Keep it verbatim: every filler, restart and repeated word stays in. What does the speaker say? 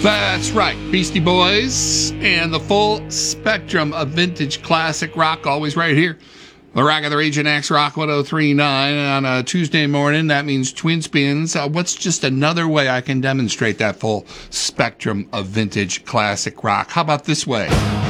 That's right, Beastie Boys and the full spectrum of vintage classic rock, always right here. The Rock of the Region X Rock one oh three point nine on a Tuesday morning. That means twin spins. Uh, what's just another way I can demonstrate that full spectrum of vintage classic rock? How about this way?